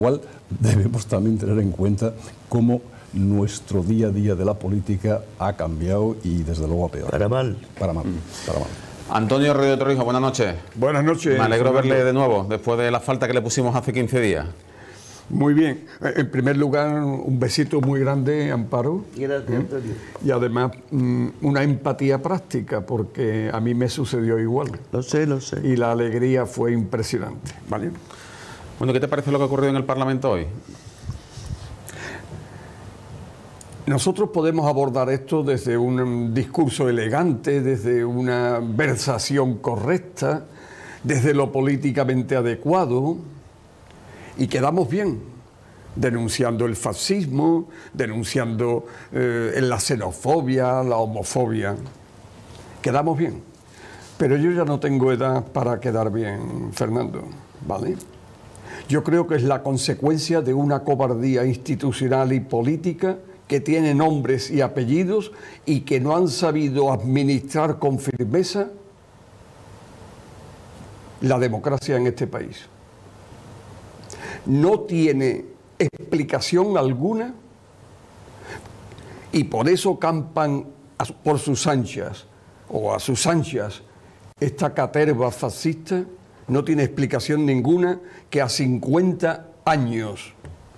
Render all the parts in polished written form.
Igual debemos también tener en cuenta cómo nuestro día a día de la política ha cambiado y desde luego a peor. Para mal. Para mal, para mal. Antonio Rodríguez Torrijos, buenas noches. Buenas noches. Me alegro verle de nuevo, después de la falta que le pusimos hace 15 días. Muy bien. En primer lugar, un besito muy grande, Amparo. Gracias, Antonio. Y además, una empatía práctica, porque a mí me sucedió igual. Lo sé, lo sé. Y la alegría fue impresionante, ¿vale? Bueno, ¿qué te parece lo que ha ocurrido en el Parlamento hoy? Nosotros podemos abordar esto desde un discurso elegante, desde una versación correcta, desde lo políticamente adecuado, y quedamos bien, denunciando el fascismo, denunciando la xenofobia, la homofobia. Quedamos bien. Pero yo ya no tengo edad para quedar bien, Fernando, ¿vale? Yo creo que es la consecuencia de una cobardía institucional y política que tiene nombres y apellidos y que no han sabido administrar con firmeza la democracia en este país. No tiene explicación alguna y por eso campan por sus anchas o a sus anchas esta caterva fascista. No tiene explicación ninguna que a 50 años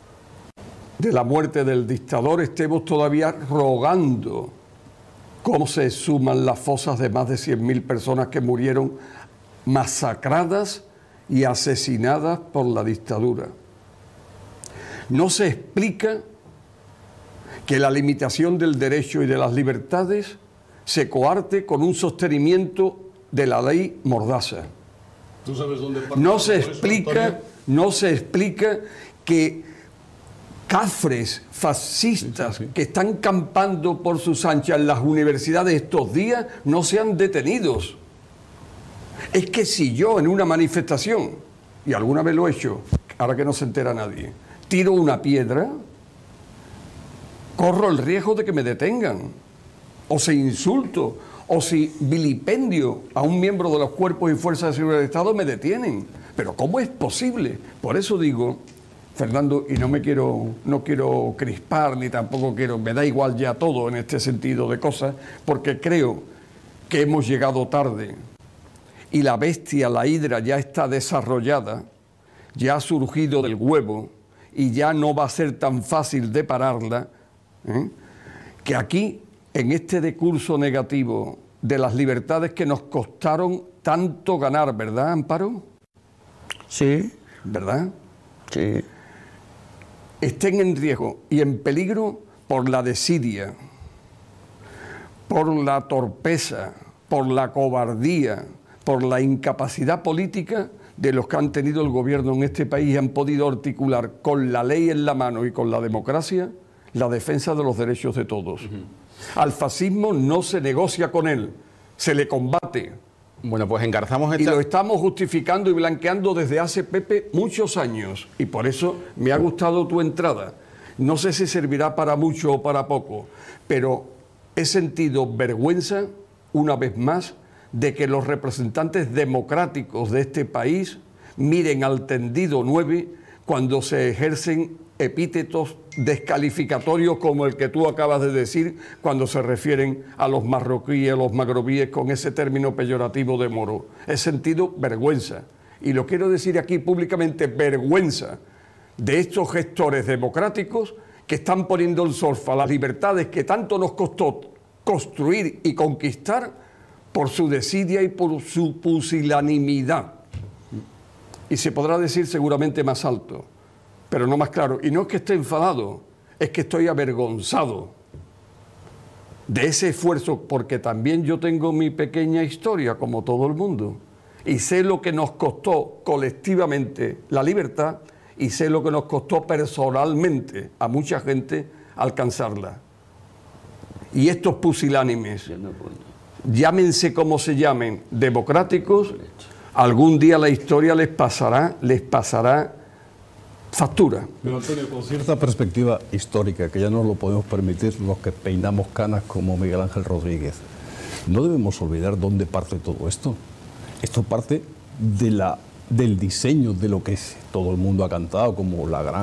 de la muerte del dictador estemos todavía rogando cómo se suman las fosas de más de 100.000 personas que murieron masacradas y asesinadas por la dictadura. No se explica que la limitación del derecho y de las libertades se coarte con un sostenimiento de la ley Mordaza. ¿Tú sabes dónde no se explica que cafres fascistas que están campando por sus anchas en las universidades estos días no sean detenidos. Es que si yo en una manifestación, y alguna vez lo he hecho, ahora que no se entera nadie, tiro una piedra, corro el riesgo de que me detengan, o si insulto, o si vilipendio a un miembro de los cuerpos y fuerzas de seguridad del Estado, me detienen. Pero ¿cómo es posible? Por eso digo, Fernando, y no quiero crispar, ni tampoco me da igual ya todo en este sentido de cosas, porque creo que hemos llegado tarde y la bestia, la hidra, ya está desarrollada, ya ha surgido del huevo y ya no va a ser tan fácil de pararla, que aquí, en este discurso negativo de las libertades que nos costaron tanto ganar, ¿verdad, Amparo? Sí. ¿Verdad? Sí. Estén en riesgo y en peligro por la desidia, por la torpeza, por la cobardía, por la incapacidad política de los que han tenido el gobierno en este país y han podido articular con la ley en la mano y con la democracia la defensa de los derechos de todos. Al fascismo no se negocia con él, se le combate. Bueno, pues engarzamos Y lo estamos justificando y blanqueando desde hace, Pepe, muchos años. Y por eso me ha gustado tu entrada. No sé si servirá para mucho o para poco, pero he sentido vergüenza, una vez más, de que los representantes democráticos de este país miren al tendido 9 cuando se ejercen epítetos descalificatorios como el que tú acabas de decir cuando se refieren a los marroquíes, a los magrobíes con ese término peyorativo de moro. He sentido vergüenza, y lo quiero decir aquí públicamente, vergüenza de estos gestores democráticos que están poniendo el solfa a las libertades que tanto nos costó construir y conquistar por su desidia y por su pusilanimidad. Y se podrá decir seguramente más alto, pero no más claro. Y no es que esté enfadado, es que estoy avergonzado de ese esfuerzo, porque también yo tengo mi pequeña historia, como todo el mundo, y sé lo que nos costó colectivamente la libertad y sé lo que nos costó personalmente a mucha gente alcanzarla. Y estos pusilánimes, llámense como se llamen, democráticos, algún día la historia les pasará factura. Pero Antonio, con cierta perspectiva histórica, que ya no lo podemos permitir los que peinamos canas como Miguel Ángel Rodríguez, no debemos olvidar dónde parte todo esto. Esto parte de la del diseño de lo que todo el mundo ha cantado, como la gran